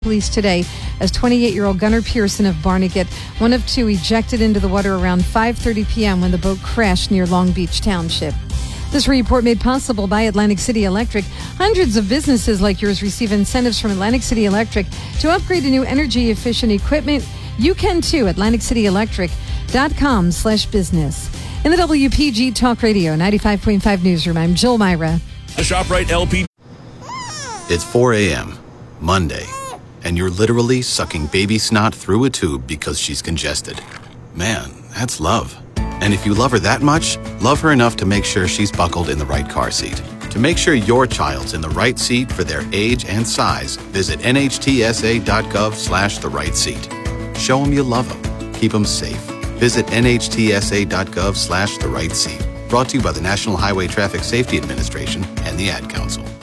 Police today as 28-year-old Gunnar Pearson of Barnegat, one of two, ejected into the water around 5:30 p.m. when the boat crashed near Long Beach Township. This report made possible by Atlantic City Electric. Hundreds of businesses like yours receive incentives from Atlantic City Electric to upgrade to new energy-efficient equipment. You can too. AtlanticCityElectric.com/business. In the WPG Talk Radio 95.5 newsroom, I'm Jill Myra. The ShopRite LP. It's 4 a.m., Monday, and you're literally sucking baby snot through a tube because she's congested. Man, that's love. And if you love her that much, love her enough to make sure she's buckled in the right car seat. To make sure your child's in the right seat for their age and size, visit nhtsa.gov/the right seat. Show them you love them. Keep them safe. Visit nhtsa.gov/the right seat. Brought to you by the National Highway Traffic Safety Administration and the Ad Council.